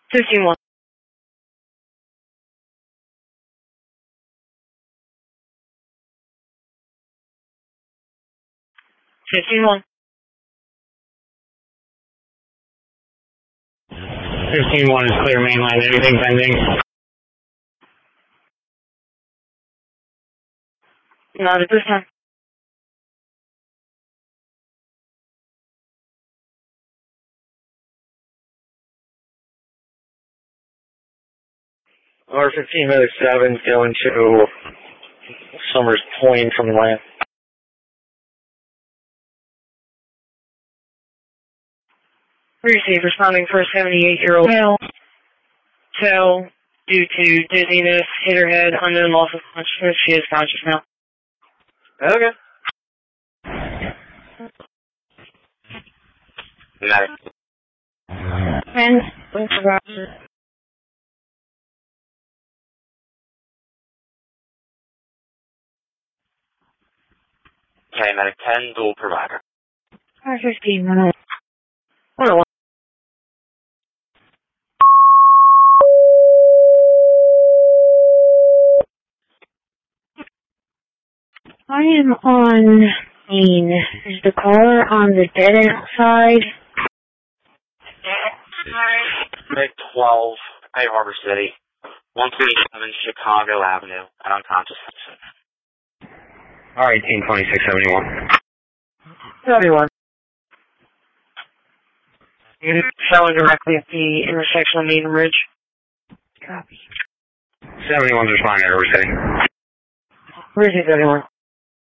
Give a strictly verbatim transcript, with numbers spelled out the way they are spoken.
fifteen one. fifteen one. fifteen one is clear mainline. Anything pending? Not at this time. R fifteen oh seven going to Summers Point from land. Receive responding for a seventy-eight-year-old male. Tell, due to dizziness, hit her head, unknown loss of consciousness. She is conscious now. Okay. Nice. And, wait for Roger. Okay, medic ten, dual provider. R fifteen one. one oh one. I am on scene. Is the caller on the dead end side? Medic twelve, Bay Harbor City. one twenty-seven Chicago Avenue, and unconscious. R eighteen twenty-six seventy-one. seventy-one. You're showing directly at the intersection of Maiden Ridge. Copy. seventy-one's responding to Harbor City. Where is he, seventy-one?